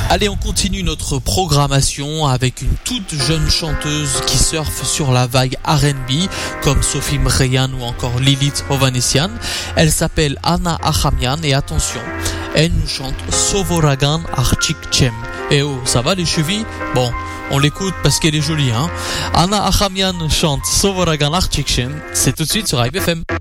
Allez, on continue notre programmation avec une toute jeune chanteuse qui surfe sur la vague R&B comme Sophie Mreyan ou encore Lilith Hovhanessian. Elle s'appelle Anna Achamian et attention, elle nous chante Sovoragan Archikchem. Eh oh, ça va les chevilles? Bon, on l'écoute parce qu'elle est jolie, hein. Anna Achamian chante Sovoragan Archikchem, c'est tout de suite sur IBFM.